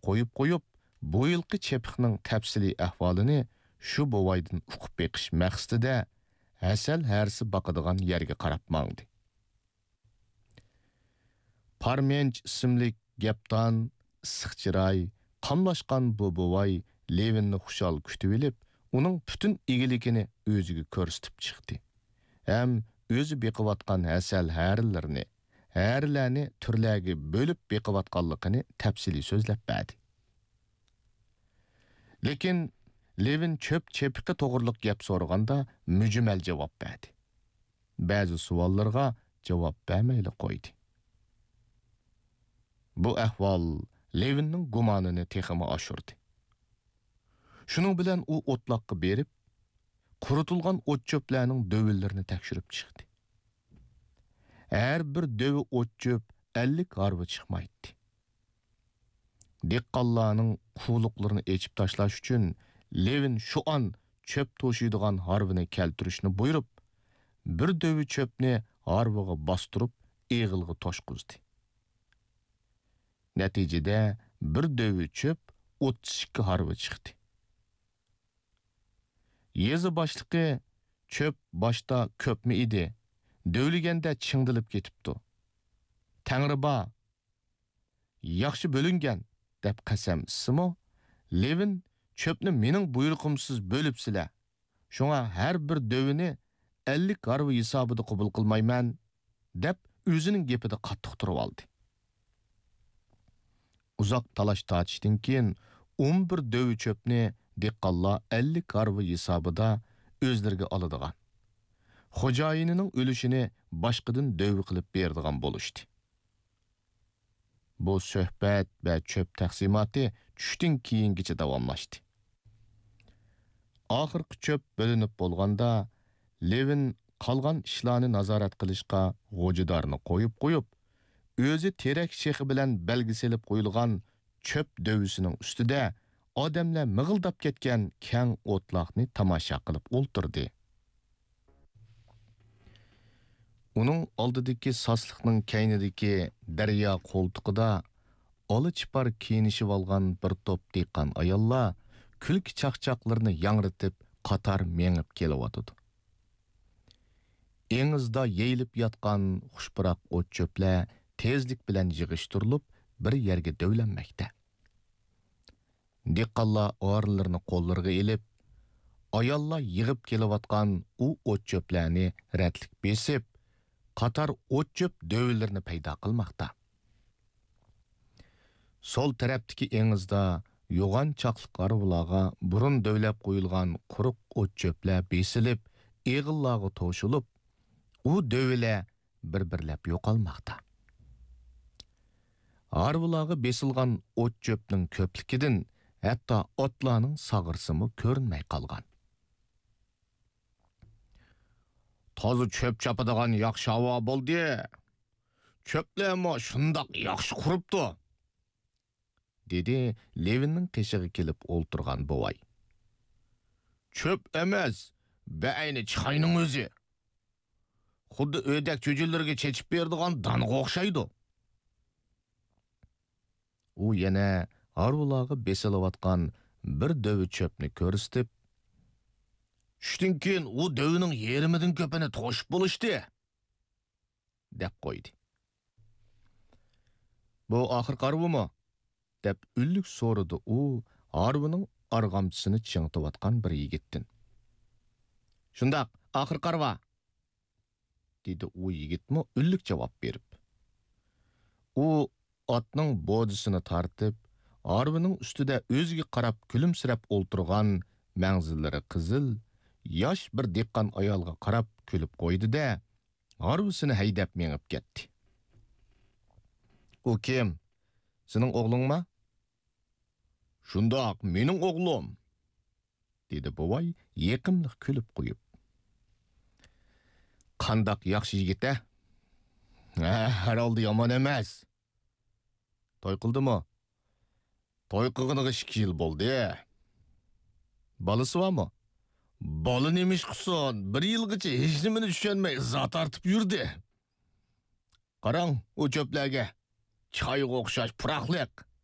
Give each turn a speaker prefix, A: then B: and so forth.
A: qo'yib, bu yilqi chepiqning tafsiliy ahvolini shu bovaydan uqib beqish maqsadida asal harsi boqadigan yerga qarab mangdi. Parmench ismlik gapdan issiq chiroy, qamlashgan bu bovay Levinni xushal kutib olib, uning butun egiligini o'ziga ko'rsatib chiqdi. Ham o'zi beqivatgan asal harilarni, harilarni turlarga bo'lib beqivatganligini tafsiliy so'zlab berdi. Lekin Levin çöp chepiqi to'g'riliq gap so'raganda mujmal javob berdi. Ba'zi savollarga javob bermayli qo'ydi. Bu ahvol Levinning gumonini texmi oshirdi. Shuning bilan u o'tloqqa berib, quritilgan o't cho'plarning dövillarini tekshirib chiqdi. Her bir dövi o't cho'p 50 harbi chiqmaydi. Deqqallarning quvluqlarini echib tashlash uchun Levin şu an çöp to'shiydigan harvini keltirishni buyurib, bir dövi çöpni harviga bostırib, eg'ilga toshqizdi. Natijada bir dövi çöp 32 harvi chiqdi. Yezi boshliqi çöp boshda ko'pmi edi, dövliganda chingdilib ketibdi. Tangriba, yaxshi bo'lingan deb qasam ismi, Levin çöpni mening buyruqimsiz bo'libsizlar. Shunga har bir dövini 50 harvi hisobida qabul qilmayman deb o'zining gapida qattiq turib oldi. Uzoq talash tortishdan keyin 11 dövi çöpni deqqallar 50 harvi hisobida o'zlariga oladigan. Xo'jayinining o'lishini boshqadan dövi qilib beradigan bo'lishdi. Bu suhbat va çöp taqsimoti tushdan keyingacha davomlashdi. Oxirgi çöp bo'linib bo'lganda Levin qolgan ishlarni nazorat qilishga g'o'jidarni qo'yib, o'zi terak shexi bilan belgiselib qo'yilgan çöp dövisining ustida odamlar mig'ildab ketgan keng o'tloqni tomosha qilib o'ltirdi. Uning oldidagi sosliqning kaynidagi daryo qo'ltiqida olichpar kiyinishib olgan bir to'p deqqan ayollar kulki chaqchaqlarni yangritib qator mengib kelyotdi. Engizda yeyilib yotgan xushpuroq o't cho'plar tezlik bilan yig'ishtirilib bir yerga dövlanmoqda. Deqqallar o'rinlarini qo'llariga ilib, ayollar yig'ib kelyotgan u o't cho'plarni ratlik besib, qator o't cho'p dövlarini paydo qilmoqda. Sol tarafdagi engizda yo'g'on chaqliq arvulaga burun dövlab qo'yilgan quruq o't cho'plar besilib, eg'illarga to'shilib, u dövlar bir-birlab yo'qolmoqda. Arvulaga besilgan o't cho'pning ko'pligidan hatto otlarning sag'irsimi ko'rinmay qolgan. Tozi çöp chapadigan yaxshi havo bo'ldi. Çöplarmi shundoq yaxshi quribdi, dedi Levinning qishig'i kelib o'ltirgan bovay. Çöp emas, ba'ayni chayning o'zi. Xuddi o'dak cho'jillarga chechib berdigan donga o'xshaydi. U yana arvulaga besilayotgan bir dövi çöpni ko'rsatib, shundan keyin u dövining yerimidan ko'pini to'shib bo'lishdi, deb qo'ydi. Bu oxir qarvimi? deb ullik so'radi u arvining arg'amchisini chingtiyotgan bir yigitdan. Shundoq, oxir qarva, dedi u yigitmi ullik javob berib. U otning bo'disini tortib, arvining ustida o'ziga qarab kulimsirab o'ltirgan mangzillari qizil, yosh bir deqqan ayolga qarab kulib qo'ydi-da, arvisini haydab mengib ketdi. U kim? Sening o'g'lingmi? Shundoq, mening o'g'lim, dedi buvay yaqinliq kulib qo'yib. Qandoq yaxshi yigit-a? Herhalde yomon emas. To'y qildimi? To'y qilganiga 2 yil bo'ldi. Balasi bormi? Bola nemish qilsin, 1 yilgacha hech nimani tushunmay zot artib yurdi. Qarang, u cho'plarga choyga o'xshash puraqliq.